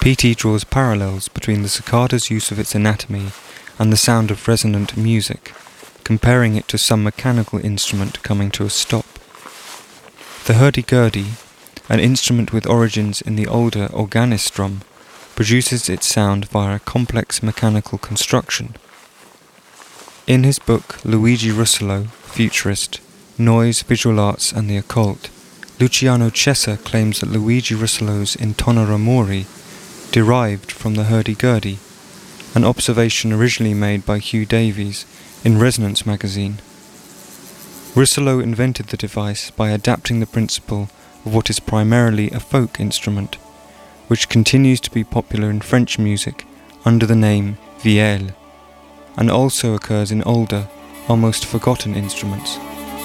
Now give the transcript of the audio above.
Petey draws parallels between the cicada's use of its anatomy and the sound of resonant music, comparing it to some mechanical instrument coming to a stop. The hurdy-gurdy, an instrument with origins in the older organist drum, produces its sound via a complex mechanical construction. In his book Luigi Russolo, Futurist, Noise, Visual Arts and the Occult, Luciano Cessa claims that Luigi Russolo's Intonare Mori derived from the hurdy-gurdy, an observation originally made by Hugh Davies in Resonance magazine. Russolo invented the device by adapting the principle of what is primarily a folk instrument, which continues to be popular in French music under the name vielle, and also occurs in older, almost forgotten instruments.